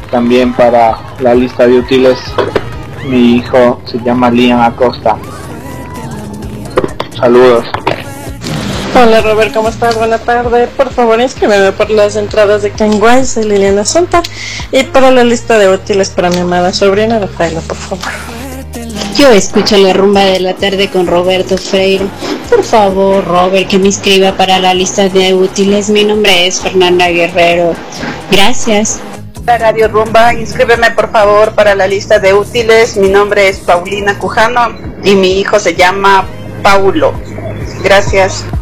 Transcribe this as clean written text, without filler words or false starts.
También para la lista de útiles, mi hijo se llama Liam Acosta. Saludos. Hola Robert, ¿cómo estás? Buenas tardes. Por favor, inscríbeme por las entradas de Ken Wise, Liliana Sonta, y para la lista de útiles para mi amada sobrina Rafaela, por favor. Yo escucho la rumba de la tarde con Roberto Freire. Por favor, Robert, que me inscriba para la lista de útiles. Mi nombre es Fernanda Guerrero. Gracias. La Radio Rumba, inscríbeme por favor para la lista de útiles. Mi nombre es Paulina Cujano y mi hijo se llama Paulo. Gracias.